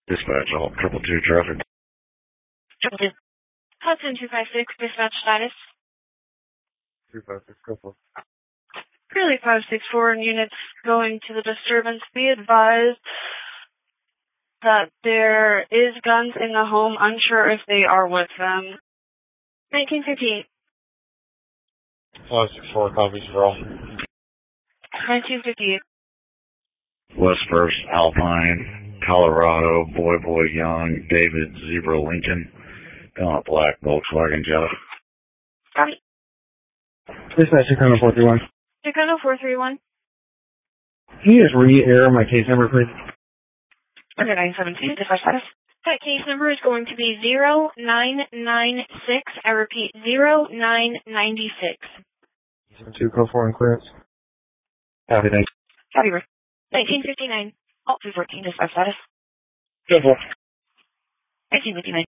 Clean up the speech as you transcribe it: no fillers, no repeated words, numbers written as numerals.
Dispatch all 222 traffic. 222. Hudson 256, dispatch status. 256, go for it. Curly 564 units going to the disturbance. Be advised that there is guns in the home, unsure if they are with them. 1958. 564, copies for all. 1958. West First, Alpine, Colorado, Boy Young, David, Zebra, Lincoln, black Volkswagen Jetta. Copy. Dispatch, Tacoma 431. Tacoma 431. Can you just re-air my case number, please? Okay, 917, dispatch status. That case number is going to be 0996. I repeat, 0996. 2, code 4 and clearance. Copy, thanks. Copy, 1959. Alt 214, dispatch status. Go for it. 1959.